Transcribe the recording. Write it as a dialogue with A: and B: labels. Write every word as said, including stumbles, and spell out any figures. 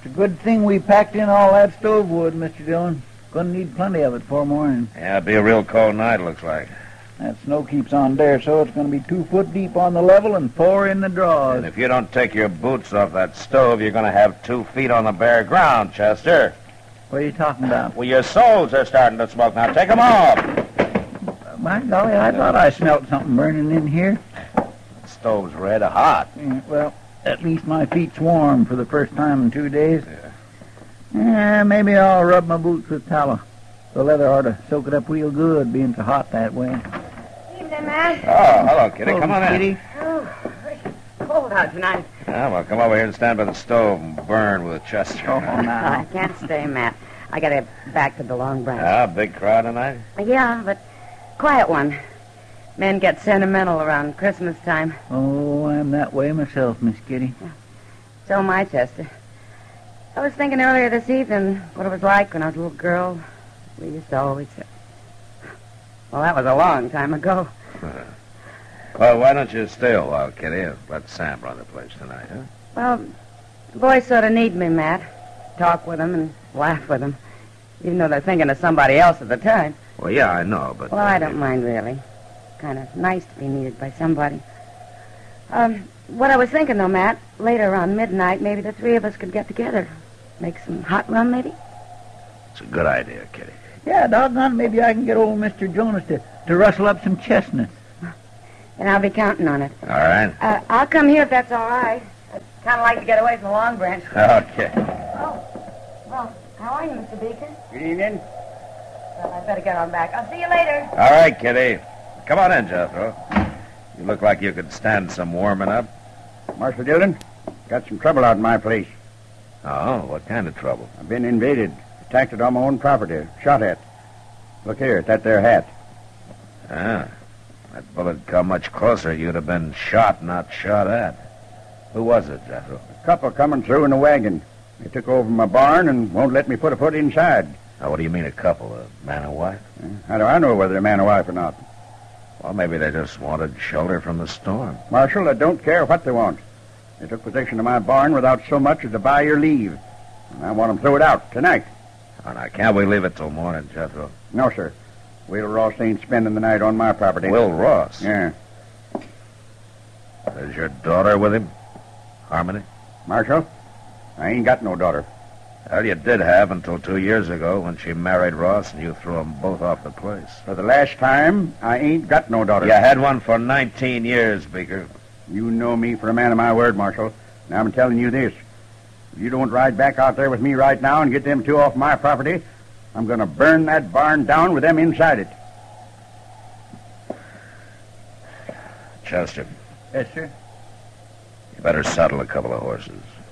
A: It's a good thing we packed in all that stove wood, Mister Dillon. Gonna need plenty of it for morning.
B: Yeah, it'll be a real cold night, looks like.
A: That snow keeps on there, so it's gonna be two foot deep on the level and four in the draws.
B: And if you don't take your boots off that stove, you're gonna have two feet on the bare ground, Chester.
A: What are you talking about?
B: Well, your soles are starting to smoke now. Take them off.
A: Uh, my golly, I thought I smelt something burning in here.
B: The stove's red hot.
A: Yeah, well, at least my feet's warm for the first time in two days.
B: Yeah.
A: Yeah, maybe I'll rub my boots with tallow. The leather ought to soak it up real good, being so hot that way.
C: Evening, Matt.
B: Oh, hello, Kitty.
A: Hello,
B: Come on
A: Kitty.
B: in.
C: Oh, it's cold out tonight.
B: Yeah, well, come over here and stand by the stove and burn with Chester.
A: Oh,
C: I
A: now.
C: can't stay, Matt. I gotta back to the Long Branch.
B: Ah, big crowd tonight?
C: Yeah, but quiet one. Men get sentimental around Christmas time.
A: Oh, I'm that way myself, Miss Kitty.
C: So am I, Chester. I was thinking earlier this evening what it was like when I was a little girl. We used to always say... Well, that was a long time ago.
B: Well, why don't you stay a while, Kitty, and let Sam run the place tonight, huh?
C: Well, the boys sort of need me, Matt. Talk with them and laugh with them. Even though they're thinking of somebody else at the time.
B: Well, yeah, I know, but...
C: Well,
B: uh,
C: I don't mind, really. Kind of nice to be needed by somebody. Um, what I was thinking, though, Matt, later around midnight, maybe the three of us could get together. Make some hot rum, maybe?
B: It's a good idea, Kitty.
A: Yeah, doggone, maybe I can get old Mister Jonas to, to rustle up some chestnuts.
C: And I'll be counting on it.
B: All right.
C: Uh, I'll come here if that's all right. I'd kind of like to get away from the Long Branch.
B: Okay.
C: Oh, well, how are you, Mister Beaker?
D: Good evening.
C: Well, I better get on back. I'll see you later.
B: All right, Kitty. Come on in, Jethro. You look like you could stand some warming up.
D: Marshal Dillon, got some trouble out in my place.
B: Oh, what kind of trouble?
D: I've been invaded, attacked it on my own property, shot at. Look here, at that there hat.
B: Ah, that bullet come much closer. You'd have been shot, not shot at. Who was it, Jethro?
D: A couple coming through in a wagon. They took over my barn and won't let me put a foot inside.
B: Now, what do you mean, a couple? A man and wife?
D: Uh, How do I know whether they're man or wife or not?
B: Well, maybe they just wanted shelter from the storm.
D: Marshal, I don't care what they want. They took possession of my barn without so much as to buy your leave. And I want them throw it out tonight.
B: Oh, now, can't we leave it till morning, Jethro?
D: No, sir. Will Ross ain't spending the night on my property.
B: Will Ross?
D: Yeah.
B: Is your daughter with him? Harmony?
D: Marshal, I ain't got no daughter.
B: Well, you did have until two years ago when she married Ross and you threw them both off the place.
D: For the last time, I ain't got no daughter.
B: You had one for nineteen years, Beaker.
D: You know me for a man of my word, Marshal. Now I'm telling you this. If you don't ride back out there with me right now and get them two off my property, I'm going to burn that barn down with them inside it.
B: Chester,
A: Yes, sir.
B: you better saddle a couple of horses.